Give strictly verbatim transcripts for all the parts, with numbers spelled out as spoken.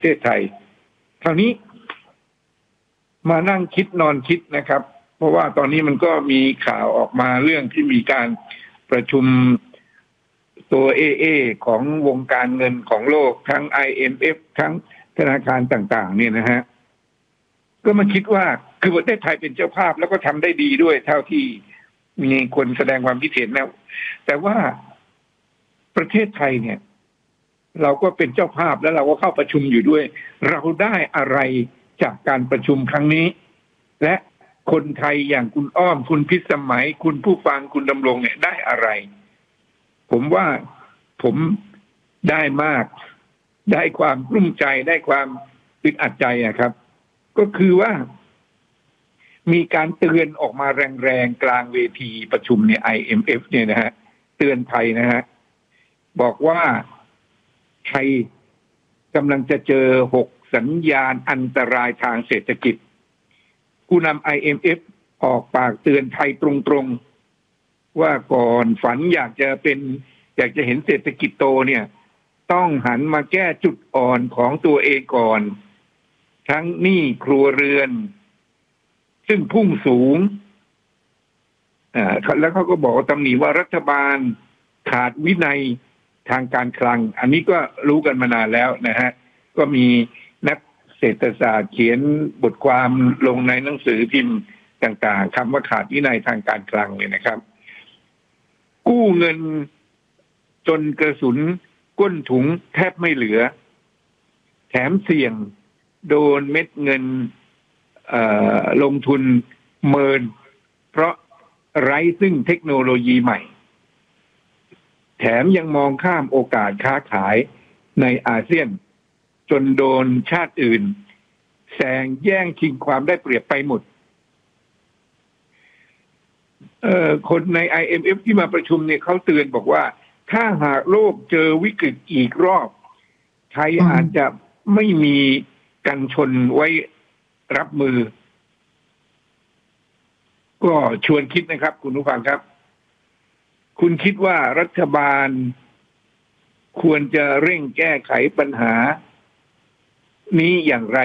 เทศไทยคราวนี้มานั่งคิดนอนคิดนะครับเพราะว่าตอนนี้มันก็มีข่าวออกมาเรื่องที่มีการประชุมตัว เอ เอ ของวงการเงินของโลกทั้ง ไอ เอ็ม เอฟ ทั้งธนาคารต่างๆเนี่ยนะฮะก็มาคิดว่าคือประเทศไทยเป็นเจ้าภาพแล้วก็ทำได้ดีด้วยเท่าที่มีคนแสดงความคิดเห็นแล้วแต่ว่าประเทศไทยเนี่ยเราก็เป็นเจ้าภาพแล้วเราก็เข้าประชุมอยู่ด้วยเราได้อะไรจากการประชุมครั้งนี้และคนไทยอย่างคุณอ้อมคุณพิสมัยคุณผู้ฟังคุณดำรงเนี่ยได้อะไรผมว่าผมได้มากได้ความกลุ้มใจได้ความอึดอัดใจอะครับก็คือว่ามีการเตือนออกมาแรงๆกลางเวทีประชุมเนี่ย ไอ เอ็ม เอฟ เนี่ยนะฮะเตือนไทยนะฮะบอกว่าไทยกำลังจะเจอหกสัญญาณอันตรายทางเศรษฐกิจผู้นำ ไอ เอ็ม เอฟ ออกปากเตือนไทยตรงๆว่าก่อนฝันอยากจะเป็นอยากจะเห็นเศรษฐกิจโตเนี่ยต้องหันมาแก้จุดอ่อนของตัวเองก่อนทั้งหนี้ครัวเรือนซึ่งพุ่งสูงอ่าแล้วเขาก็บอกตำหนิว่ารัฐบาลขาดวินัยทางการคลังอันนี้ก็รู้กันมานานแล้วนะฮะก็มีนักเศรษฐศาสตร์เขียนบทความลงในหนังสือพิมพ์ต่างๆคำว่าขาดวินัยทางการคลังเนี่ยนะครับกู้เงินจนกระสุนก้นถุงแทบไม่เหลือแถมเสี่ยงโดนเม็ดเงินลงทุนเมินเพราะไร้ซึ่งเทคโนโลยีใหม่แถมยังมองข้ามโอกาสค้าขายในอาเซียนจนโดนชาติอื่นแซงแย่งชิงความได้เปรียบไปหมดเอ่อคนใน ไอ เอ็ม เอฟ ที่มาประชุมเนี่ยเขาเตือนบอกว่าถ้าหากโลกเจอวิกฤตอีกรอบไทยอาจจะไม่มีกันชนไว้รับมือก็ชวนคิดนะครับคุณผู้ฟังครับคุณคิดว่ารัฐบาลควรจะเร่งแก้ไขปัญหานี้อย่างไร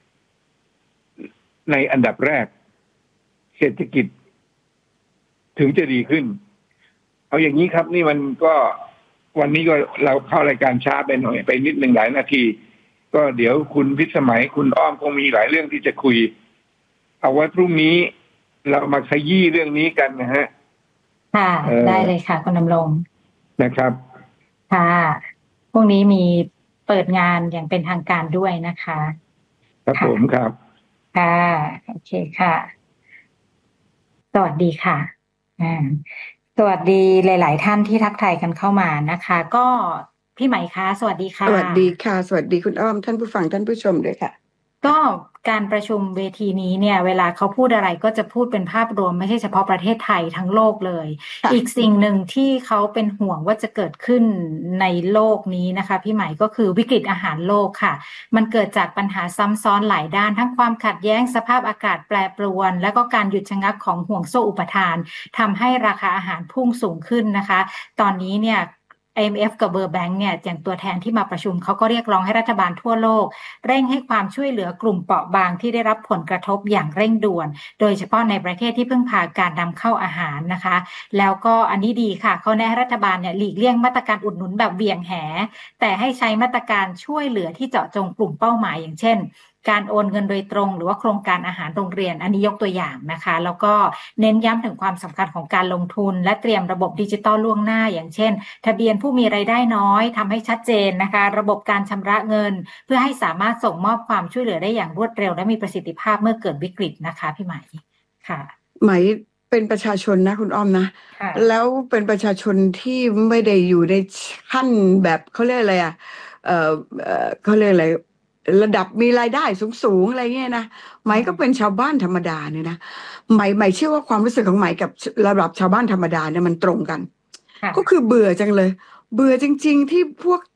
ในอันดับแรกเศรษฐกิจถึงจะดีขึ้นเอาอย่างนี้ครับนี่มันก็วันนี้ก็เราเข้ารายการช้าไปหน่อยไปนิดหนึ่งหลายนาทีก็เดี๋ยวคุณพิสมัยคุณอ้อมคงมีหลายเรื่องที่จะคุยเอาไว้พรุ่งนี้เรามาขยี้เรื่องนี้กันนะฮะค่ะได้เลยค่ะคุณดำรงนะครับค่ะพรุ่งนี้มีเปิดงานอย่างเป็นทางการด้วยนะคะครับผมครับค่ะโอเคค่ะสวัสดีค่ะอ่าสวัสดีหลายๆท่านที่ทักทายกันเข้ามานะคะก็พี่ไหมคะสวัสดีค่ะสวัสดีค่ะสวัสดีคุณอ้อมท่านผู้ฟังท่านผู้ชมด้วยค่ะก็การประชุมเวทีนี้เนี่ยเวลาเขาพูดอะไรก็จะพูดเป็นภาพรวมไม่ใช่เฉพาะประเทศไทยทั้งโลกเลยอีกสิ่งหนึ่งที่เขาเป็นห่วงว่าจะเกิดขึ้นในโลกนี้นะคะพี่ไหมก็คือวิกฤตอาหารโลกค่ะมันเกิดจากปัญหาซ้ำซ้อนหลายด้านทั้งความขัดแย้งสภาพอากาศแปรปรวนและก็การหยุดชะงักของห่วงโซ่อุปทานทำให้ราคาอาหารพุ่งสูงขึ้นนะคะตอนนี้เนี่ยไอ เอ็ม เอฟ กับ World Bank เนี่ยอย่างตัวแทนที่มาประชุมเขาก็เรียกร้องให้รัฐบาลทั่วโลกเร่งให้ความช่วยเหลือกลุ่มเปราะบางที่ได้รับผลกระทบอย่างเร่งด่วนโดยเฉพาะในประเทศที่พึ่งพาการนำเข้าอาหารนะคะแล้วก็อันนี้ดีค่ะเขาแนะให้รัฐบาลเนี่ยหลีกเลี่ยงมาตรการอุดหนุนแบบเบี่ยงแหแต่ให้ใช้มาตรการช่วยเหลือที่เจาะจงกลุ่มเป้าหมายอย่างเช่นการโอนเงินโดยตรงหรือว่าโครงการอาหารโรงเรียนอันนี้ยกตัวอย่างนะคะแล้วก็เน้นย้ำถึงความสำคัญของการลงทุนและเตรียมระบบดิจิตอลล่วงหน้าอย่างเช่นทะเบียนผู้มีรายได้น้อยทำให้ชัดเจนนะคะระบบการชำระเงินเพื่อให้สามารถส่งมอบความช่วยเหลือได้อย่างรวดเร็วและมีประสิทธิภาพเมื่อเกิดวิกฤตนะคะพี่ไหมค่ะไหมเป็นประชาชนนะคุณอ้อมนะแล้วเป็นประชาชนที่ไม่ได้อยู่ในขั้นแบบเขาเรียกอะไรอ่ะเออเขาเรียกอะไรระดับมีรายได้สูงๆอะไรเงี้ยนะไหมก็เป็นชาวบ้านธรรมดาเนี่ยนะไหมไหมเชื่อว่าความรู้สึกของไหมกับระดับชาวบ้านธรรมดาเนี่ยมันตรงกันก็คือเบื่อจังเลยเบื่อจริงๆที่พวก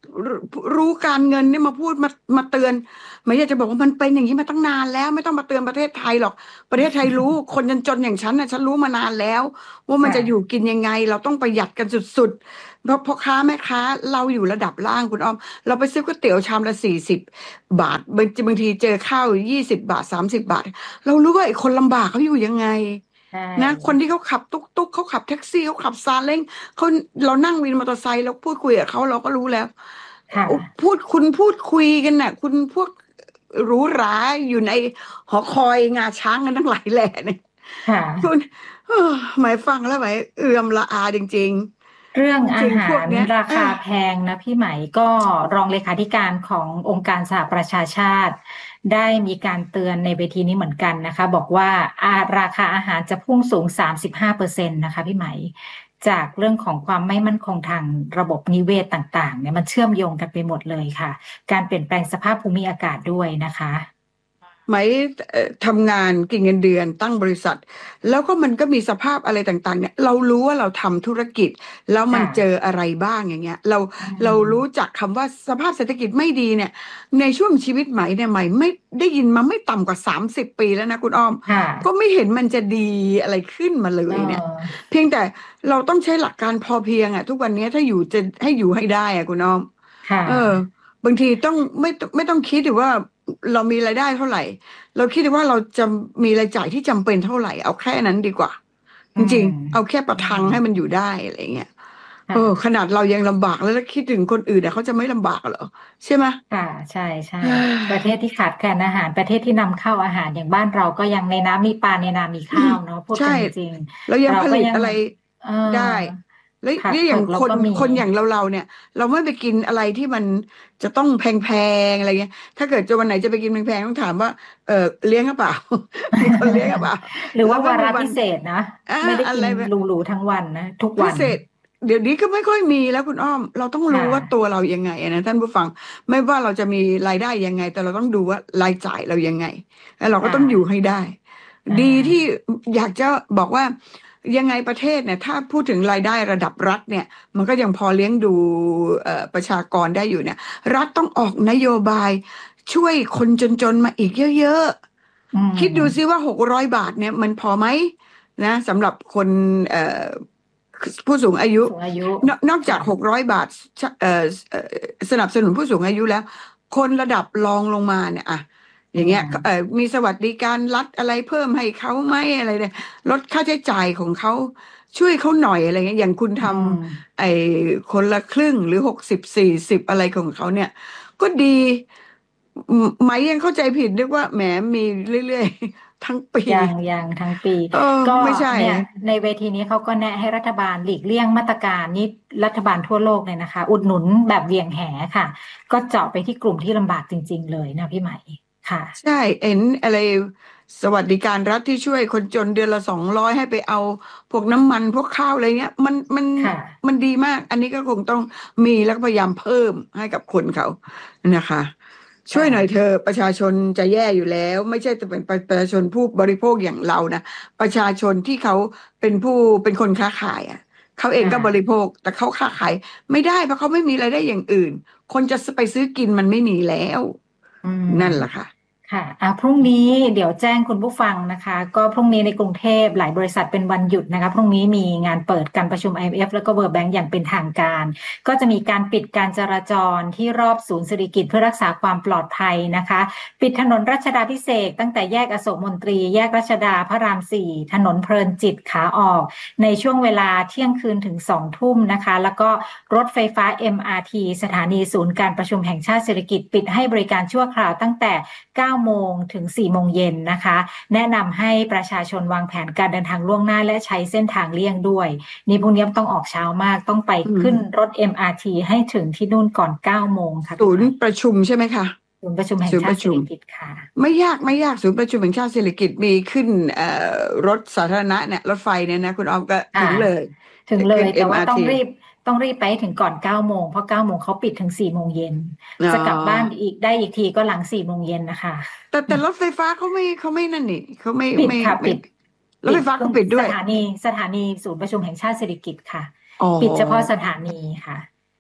รู้รู้การเงินนี่มาพูดมามาเตือนไม่อยากจะบอกว่ามันเป็นอย่างนี้มาตั้งนานแล้วไม่ต้องมาเตือนประเทศไทยหรอกประเทศไทยรู้ คนจนๆอย่างฉันนะฉันรู้มานานแล้ว ว่ามันจะอยู่กินยังไงเราต้องประหยัดกันสุดๆเพราะพ่อค้าแม่ค้าเราอยู่ระดับล่างคุณอ้อมเราไปซื้อก๋วยเตี๋ยวชามละสี่สิบบาทบางบางทีเจอข้าวยี่สิบบาทสามสิบบาทเรารู้ว่าไอ้คนลำบากเขาอยู่ยังไงนะคนที่เขาขับตุ๊กตุ๊กเขาขับแท็กซี่เขาขับซาเล้งเขาเรานั่งวินมอเตอร์ไซค์เราพูดคุยกับเขาเราก็รู้แล้วพูดคุณพูดคุยกันน่ะคุณพวกหรูหราอยู่ในหอคอยงาช้างกันทั้งหลายแหล่เนี่ยคุณหมายฟังแล้วหมายเอื่อมละอาจริงๆเรื่องอาหารราคาแพงนะพี่ไหมก็รองเลขาธิการขององค์การสหประชาชาติได้มีการเตือนในเวทีนี้เหมือนกันนะคะบอกว่าราคาอาหารจะพุ่งสูง สามสิบห้าเปอร์เซ็นต์ นะคะพี่ไหมจากเรื่องของความไม่มั่นคงทางระบบนิเวศต่างๆเนี่ยมันเชื่อมโยงกันไปหมดเลยค่ะการเปลี่ยนแปลงสภาพภูมิอากาศด้วยนะคะไหมทำงานกินเงินเดือนตั้งบริษัทแล้วก็มันก็มีสภาพอะไรต่างๆเนี่ยเรารู้ว่าเราทำธุรกิจแล้วมันเจออะไรบ้างอย่างเงี้ยเราเรารู้จักคำว่าสภาพเศรษฐกิจไม่ดีเนี่ยในช่วงชีวิตไหมเนี่ยไหมไม่ได้ยินมาไม่ต่ำกว่าสามสิบปีแล้วนะคุณอ้อมก็ไม่เห็นมันจะดีอะไรขึ้นมาเลยเนี่ยเพียงแต่เราต้องใช้หลักการพอเพียงอ่ะทุกวันนี้ถ้าอยู่จะให้อยู่ให้ได้อ่ะคุณอ้อมเออบางทีต้องไม่ไม่ต้องคิดถึงว่าเรามีรายได้เท่าไหร่เราคิดว่าเราจะมีรายจ่ายที่จำเป็นเท่าไหร่เอาแค่นั้นดีกว่าจริงๆเอาแค่ประทังให้มันอยู่ได้อะไรเงี้ยเออขนาดเรายังลำบากแล้วคิดถึงคนอื่นแต่เขาจะไม่ลำบากเหรอใช่ไหมค่ะใช่ใช่ประเทศที่ขาดแคลนอาหารประเทศที่นำเข้าอาหารอย่างบ้านเราก็ยังในน้ำมีปลาในนามีข้าวเนาะพูดกันจริงเรายังผลิตอะไรได้แล้วนี่อย่างคนคนอย่างเราเราเนี่ยเราไม่ไปกินอะไรที่มันจะต้องแพงๆอะไรเงี้ยถ้าเกิดจะวันไหนจะไปกินแพงๆต้องถามว่าเออเลี้ยงหรือเปล่ามีคนเลี้ยงหรือเปล่าหรือว่าวาระพิเศษนะไม่ได้กินหรูๆทั้งวันนะทุกวันพิเศษเดี๋ยวนี้ก็ไม่ค่อยมีแล้วคุณอ้อมเราต้องรู้ว่าตัวเรายังไงนะท่านผู้ฟังไม่ว่าเราจะมีรายได้ยังไงแต่เราต้องดูว่ารายจ่ายเรายังไงแล้วเราก็ต้องอยู่ให้ได้ดีที่อยากจะบอกว่ายังไงประเทศเนี่ยถ้าพูดถึงรายได้ระดับรัฐเนี่ยมันก็ยังพอเลี้ยงดูประชากรได้อยู่เนี่ยรัฐต้องออกนโยบายช่วยคนจนๆมาอีกเยอะๆคิดดูซิว่าหกร้อยบาทเนี่ยมันพอไหมนะสำหรับคนผู้สูงอายุนอกจากหกร้อยบาทสนับสนุนผู้สูงอายุแล้วคนระดับรองลงมาเนี่ยอะอย่างเงี้ยเออมีสวัสดิการรัฐอะไรเพิ่มให้เขาไหมอะไรเนี่ยลดค่าใช้จ่ายของเขาช่วยเขาหน่อยอะไรเงี้ยอย่างคุณทำไอ้คนละครึ่งหรือหกสิบสี่สิบอะไรของเขาเนี่ยก็ดีไหมยังเข้าใจผิดนึกว่าแหมมีเรื่อยๆทั้งปียังยังทั้งปีก็ไม่ใช่เนี่ยในเวทีนี้เขาก็แนะให้รัฐบาลหลีกเลี่ยงมาตรการนี้รัฐบาลทั่วโลกเลยนะคะอุดหนุนแบบเบี่ยงแหค่ะก็เจาะไปที่กลุ่มที่ลำบากจริงๆเลยนะพี่ไหมค่ะใช่เอ็นอะไรสวัสดิการรัฐที่ช่วยคนจนเดือนละสองร้อยให้ไปเอาพวกน้ำมันพวกข้าวอะไรเงี้ยมันมันมันดีมากอันนี้ก็คงต้องมีแล้วก็พยายามเพิ่มให้กับคนเขานะคะช่วยหน่อยเธอประชาชนจะแย่อยู่แล้วไม่ใช่แต่เป็นประชาชนผู้บริโภคอย่างเรานะประชาชนที่เขาเป็นผู้เป็นคนค้าขายอ่ะเขาเองก็บริโภคแต่เขาค้าขายไม่ได้เพราะเขาไม่มีรายได้อย่างอื่นคนจะไปซื้อกินมันไม่มีแล้วนั่นแหละค่ะค่ะอ่าพรุ่งนี้เดี๋ยวแจ้งคุณผู้ฟังนะคะก็พรุ่งนี้ในกรุงเทพหลายบริษัทเป็นวันหยุดนะคะพรุ่งนี้มีงานเปิดการประชุม ไอ เอ็ม เอฟ แล้วก็ World Bank อย่างเป็นทางการก็จะมีการปิดการจราจรที่รอบศูนย์เศรษฐกิจเพื่อรักษาความปลอดภัยนะคะปิดถนนรัชดาภิเษกตั้งแต่แยกอโศกมนตรีแยกรัชดาพระรามสี่ถนนเพลินจิตขาออกในช่วงเวลาเที่ยงคืนถึงสองทุ่มนะคะแล้วก็รถไฟฟ้า เอ็ม อาร์ ที สถานีศูนย์การประชุมแห่งชาติเศรษฐกิจปิดให้บริการชั่วคราวตั้งแต่เก้าโมงถึงสี่โมงเย็นนะคะแนะนำให้ประชาชนวางแผนการเดินทางล่วงหน้าและใช้เส้นทางเลี่ยงด้วยนี่พวกนี้ต้องออกเช้ามากต้องไปขึ้นรถ เอ็ม อาร์ ที ให้ถึงที่นู่นก่อนเก้าโมงค่ะศูนย์ประชุมใช่ไหมคะศูนย์ประชุมแห่งชาติเศรษฐกิจค่ะไม่ยากไม่ยากศูนย์ประชุมแห่งชาติเศรษฐกิจมีขึ้นรถสาธารณะเนี่ยรถไฟเนี่ยนะคุณออมก็ถึงเลยถึงเลยแต่ว่าต้องรีบต้องรีบไปถึงก่อนเก้าโมงเพราะเก้าโมงเขาปิดถึงสี่โมงเย็นจะกลับบ้านอีกได้อีกทีก็หลังสี่โมงเย็นนะคะแต่แต่รถไฟฟ้าเขาไม่เขาไม่นั่นนี่เขาไม่ปิดค่ะปิดรถไฟฟ้าเขาปิดด้วยสถานีสถานีศูนย์ประชุมแห่งชาติเศรษฐกิจค่ะปิดเฉพาะสถานีค่ะ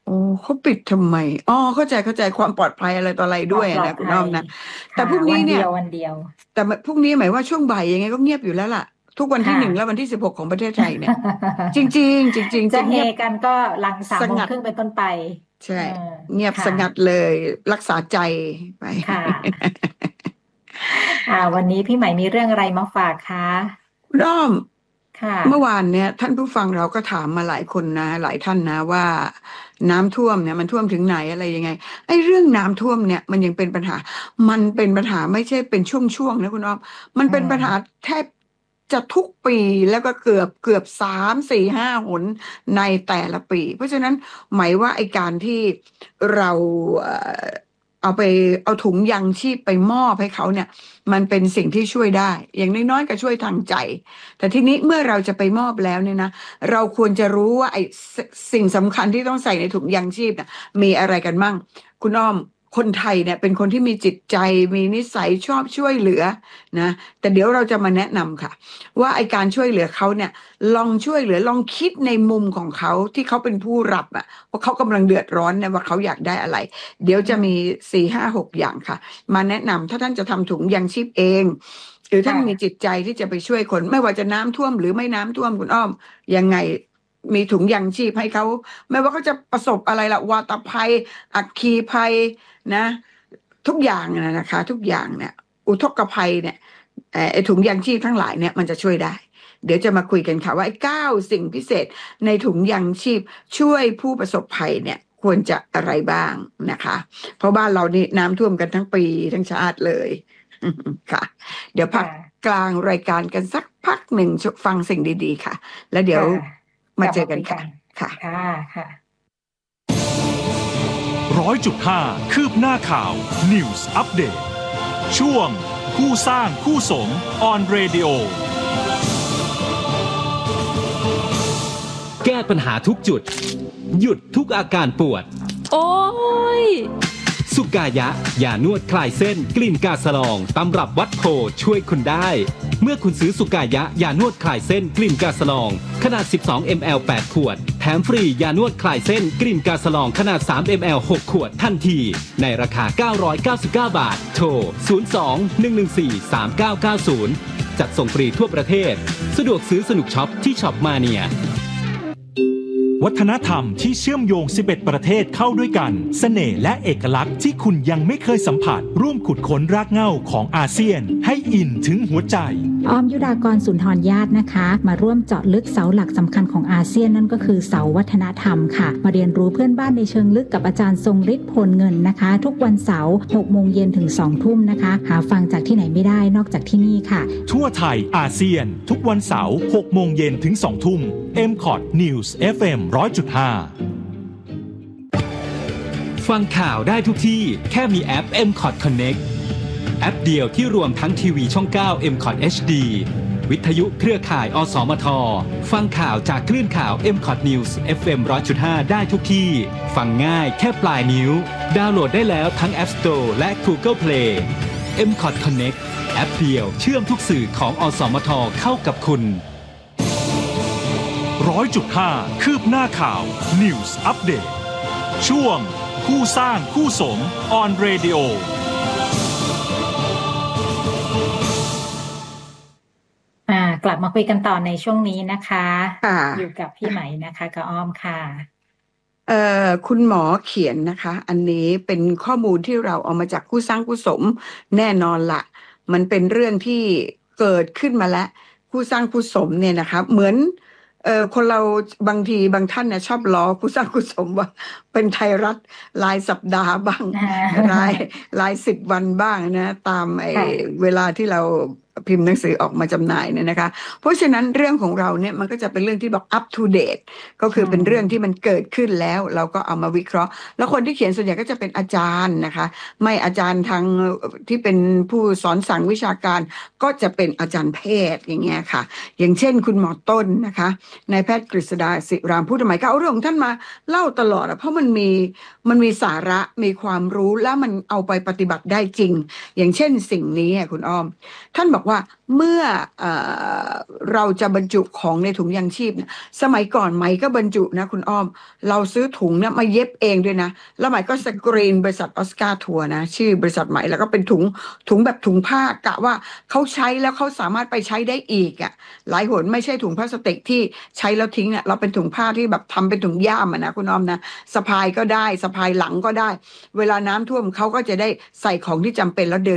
โอ้เขาปิดทำไมอ๋อเข้าใจเข้าใจความปลอดภัยอะไรต่ออะไรด้วยนะคุณอ้อมนะแต่พรุ่งนี้เนี่ยวันเดียวแต่พรุ่งนี้หมายว่าช่วงบ่ายยังไงก็เงียบอยู่แล้วล่ะทุกวันที่หนึ่งและวันที่สิบหกของประเทศไทยเนี่ยจริงจริงจริงจริงจะเฮกันก็หลังสามโมงครึ่งเป็นต้นไปใช่เงียบสงัดเลยรักษาใจไปค่ะอ่าวันนี้พี่ใหม่มีเรื่องอะไรมาฝากคะคุณอ้อมเมื่อวานเนี่ยท่านผู้ฟังเราก็ถามมาหลายคนนะหลายท่านนะว่าน้ำท่วมเนี่ยมันท่วมถึงไหนอะไรยังไงไอ้เรื่องน้ำท่วมเนี่ยมันยังเป็นปัญหามันเป็นปัญหาไม่ใช่เป็นช่วงๆนะคุณอ้อมมันเป็นปัญหาแทบจะทุกปีแล้วก็เกือบเกือบสามสี่ห้าหนในแต่ละปีเพราะฉะนั้นหมายว่าไอ้การที่เราเอาไปเอาถุงยางชีพไปมอบให้เขาเนี่ยมันเป็นสิ่งที่ช่วยได้อย่างน้อยๆก็ช่วยทางใจแต่ทีนี้เมื่อเราจะไปมอบแล้วเนี่ยนะเราควรจะรู้ว่าไอ้สิ่งสำคัญที่ต้องใส่ในถุงยางชีพเนี่ยมีอะไรกันมั่งคุณอ้อมคนไทยเนี่ยเป็นคนที่มีจิตใจมีนิสัยชอบช่วยเหลือนะแต่เดี๋ยวเราจะมาแนะนำค่ะว่าไอการช่วยเหลือเขาเนี่ยลองช่วยเหลือลองคิดในมุมของเขาที่เขาเป็นผู้รับอ่ะว่าเขากำลังเดือดร้อนเนี่ยว่าเขาอยากได้อะไรเดี๋ยวจะมีสี่ห้าหกอย่างค่ะมาแนะนำถ้าท่านจะทำถุงยางชีพเองหรือท่านมีจิตใจที่จะไปช่วยคนไม่ว่าจะน้ำท่วมหรือไม่น้ำท่วมคุณอ้อมยังไงมีถุงยางชีพให้เขาไม่ว่าเขาจะประสบอะไรละวาตภัยอัคคีภัยนะทุกอย่างนะนะคะทุกอย่างเนี่ยอุทกภัยเนี่ยไอ้ถุงยางชีพทั้งหลายเนี่ยมันจะช่วยได้เดี๋ยวจะมาคุยกันค่ะว่าไอ้เก้าสิ่งพิเศษในถุงยางชีพช่วยผู้ประสบภัยเนี่ยควรจะอะไรบ้างนะคะเพราะบ้านเรานี่น้ำท่วมกันทั้งปีทั้งชาติเลยค่ะเดี๋ยวพักกลางรายการกันสักพักหนึ่งฟังสิ่งดีๆค่ะแล้วเดี๋ยวมาเจอกันค่ะค่ะค่ะร้อยจุดห้าคืบหน้าข่าว News Update ช่วงคู่สร้างคู่สม on radio แก้ปัญหาทุกจุดหยุดทุกอาการปวดโอ้ยสุกายะยานวดคลายเส้นกลิ่นกาสลองตำรับวัดโพช่วยคุณได้เมื่อคุณซื้อสุกายะยานวดคลายเส้นกลิ่นกาสลองขนาดสิบสองมิลลิลิตร แปดขวดแถมฟรียานวดคลายเส้นกลิ่นกาสลองขนาดสามมิลลิลิตร หกขวดทันทีในราคาเก้าร้อยเก้าสิบเก้าบาทโทรศูนย์ สอง หนึ่ง หนึ่ง สี่ สาม เก้า เก้า ศูนย์จัดส่งฟรีทั่วประเทศสะดวกซื้อสนุกช็อปที่ช็อปมาเนียวัฒนธรรมที่เชื่อมโยงสิบเอ็ดประเทศเข้าด้วยกันเสน่ห์และเอกลักษณ์ที่คุณยังไม่เคยสัมผัสร่วมขุดค้นรากเหง้าของอาเซียนให้อินถึงหัวใจออมยุดากรสุนทรญาตินะคะมาร่วมเจาะลึกเสาหลักสำคัญของอาเซียนนั่นก็คือเสาวัฒนธรรมค่ะมาเรียนรู้เพื่อนบ้านในเชิงลึกกับอาจารย์ทรงฤทธิ์พลเงินนะคะทุกวันเสาร์หกโมงเย็นถึงสองทุ่มนะคะหาฟังจากที่ไหนไม่ได้นอกจากที่นี่ค่ะทั่วไทยอาเซียนทุกวันเสาร์หกโมงเย็นถึงสองทุ่ม เอ็ม คอท News เอฟ เอ็ม หนึ่งร้อยจุดห้าฟังข่าวได้ทุกที่แค่มีแอป เอ็ม คอท Connect แอปเดียวที่รวมทั้งทีวีช่องเก้า เอ็ม คอท เอช ดี วิทยุเครือข่ายอสมทฟังข่าวจากคลื่นข่าว เอ็ม คอท News เอฟ เอ็ม หนึ่งร้อยจุดห้า ได้ทุกที่ฟังง่ายแค่ปลายนิ้วดาวน์โหลดได้แล้วทั้ง App Store และ Google Play เอ็ม คอท Connect แอปเดียวเชื่อมทุกสื่อของอสมทเข้ากับคุณร้อยจุดห้าคืบหน้าข่าว News Update ช่วงคู่สร้างคู่สม on radio อ่ากลับมาคุยกันต่อในช่วงนี้นะคะอยู่กับพี่ไหมนะคะกับอ้อมค่ะเอ่อคุณหมอเขียนนะคะอันนี้เป็นข้อมูลที่เราเอามาจากคู่สร้างคู่สมแน่นอนละมันเป็นเรื่องที่เกิดขึ้นมาแล้วคู่สร้างคู่สมเนี่ยนะคะเหมือนเอ่อคนเราบางทีบางท่านเนี่ยชอบล้อคู่สร้างคู่สมว่าเป็นไทยรัฐรายสัปดาห์บ้างรายรายสิบวันบ้างนะตามไอ้เวลาที่เราพิมพ์หนังสือออกมาจำหน่ายเนี่ยนะคะเพราะฉะนั้นเรื่องของเราเนี่ยมันก็จะเป็นเรื่องที่บอก up to date ก็คือเป็นเรื่องที่มันเกิดขึ้นแล้วเราก็เอามาวิเคราะห์แล้วคนที่เขียนส่วนใหญ่ก็จะเป็นอาจารย์นะคะไม่อาจารย์ทางที่เป็นผู้สอนสั่งวิชาการก็จะเป็นอาจารย์แพทย์อย่างเงี้ยค่ะอย่างเช่นคุณหมอต้นนะคะนายแพทย์กฤษดาศิรามพุทธหมายก็เอาเรื่องของท่านมาเล่าตลอดเพราะมันมีมันมีสาระมีความรู้แล้วมันเอาไปปฏิบัติได้จริงอย่างเช่นสิ่งนี้คุณอ้อมท่านบอกว่าเมื่อเอ่อเราจะบรรจุของในถุงยางชีพเนี่ยสมัยก่อนไหมก็บรรจุนะคุณอ้อมเราซื้อถุงเนี่ยมาเย็บเองด้วยนะแล้วไหมก็สกรีนบริษัทออสการ์ทัวร์นะชื่อบริษัทไหมแล้วก็เป็นถุงถุงแบบถุงผ้ากะว่าเขาใช้แล้วเขาสามารถไปใช้ได้อีกอ่ะหลายหนไม่ใช่ถุงพลาสติกที่ใช้แล้วทิ้งเนี่ยเราเป็นถุงผ้าที่แบบทำเป็นถุงย่ามนะคุณอ้อมนะสะพายก็ได้สะพายหลังก็ได้เวลาน้ำท่วมเขาก็จะได้ใส่ของที่จำเป็นแล้วเดิน